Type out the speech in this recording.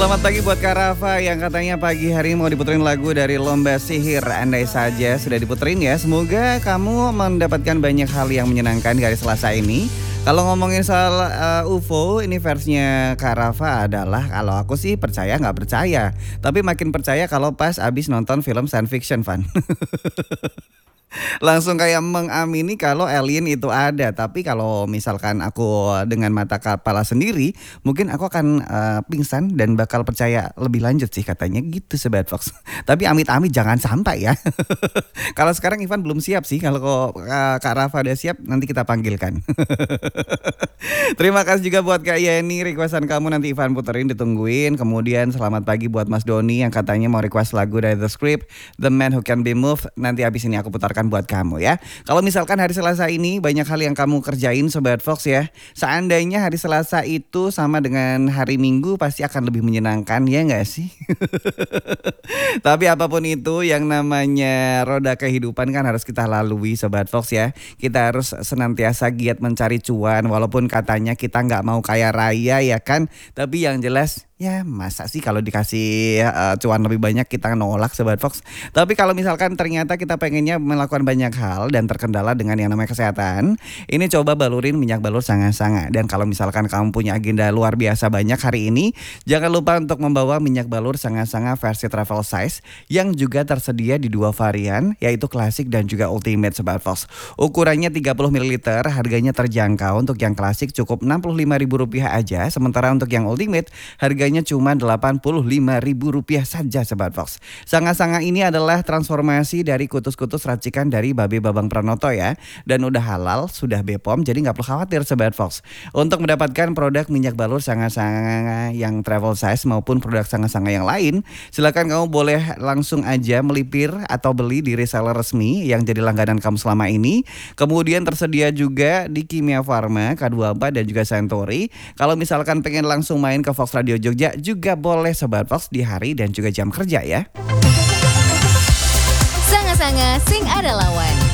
Selamat pagi buat Kak Rafa yang katanya pagi hari mau diputerin lagu dari Lomba Sihir. Andai saja sudah diputerin ya. Semoga kamu mendapatkan banyak hal yang menyenangkan di hari Selasa ini. Kalau ngomongin soal UFO, ini versinya Kak Rafa adalah kalau aku sih percaya nggak percaya. Tapi makin percaya kalau pas abis nonton film science fiction, Van. Langsung kayak mengamini kalau alien itu ada. Tapi kalau misalkan aku dengan mata kepala sendiri, mungkin aku akan pingsan dan bakal percaya lebih lanjut sih katanya gitu Sobat Fox. Tapi amit-amit jangan sampai ya. Kalau sekarang Ivan belum siap sih. Kalau Kak Rafa udah siap nanti kita panggilkan. Terima kasih juga buat Kak Yeni, requestan kamu nanti Ivan puterin, ditungguin. Kemudian selamat pagi buat Mas Doni yang katanya mau request lagu dari The Script, The Man Who Can Be Moved. Nanti abis ini aku putarkan buat kamu ya. Kalau misalkan hari Selasa ini banyak hal yang kamu kerjain Sobat Fox ya. Seandainya hari Selasa itu sama dengan hari Minggu pasti akan lebih menyenangkan ya gak sih? Tapi apapun itu yang namanya roda kehidupan kan harus kita lalui Sobat Fox ya. Kita harus senantiasa giat mencari cuan walaupun katanya kita gak mau kaya raya ya kan. Tapi yang jelas ya masa sih kalau dikasih cuan lebih banyak kita nolak Sobat Fox. Tapi kalau misalkan ternyata kita pengennya melakukan banyak hal dan terkendala dengan yang namanya kesehatan, ini coba balurin minyak balur sanga-sanga. Dan kalau misalkan kamu punya agenda luar biasa banyak hari ini, jangan lupa untuk membawa minyak balur sanga-sanga versi travel size yang juga tersedia di 2 varian, yaitu klasik dan juga ultimate Sobat Fox. Ukurannya 30 ml, harganya terjangkau. Untuk yang klasik cukup Rp65.000 aja, sementara untuk yang ultimate harganya cuma Rp85.000 saja Sobat Fox. Sanga-sanga ini adalah transformasi dari kutus-kutus racikan dari Babe Babang Pranoto ya. Dan udah halal, sudah BPOM, jadi gak perlu khawatir Sobat Fox. Untuk mendapatkan produk minyak balur sanga-sanga yang travel size maupun produk sanga-sanga yang lain, silakan kamu boleh langsung aja melipir atau beli di reseller resmi yang jadi langganan kamu selama ini. Kemudian tersedia juga di Kimia Farma, K24 dan juga Century. Kalau misalkan pengen langsung main ke Fox Radio Jogja juga boleh Sobat Fox di hari dan juga jam kerja ya. Sanga-sanga sing ada lawan.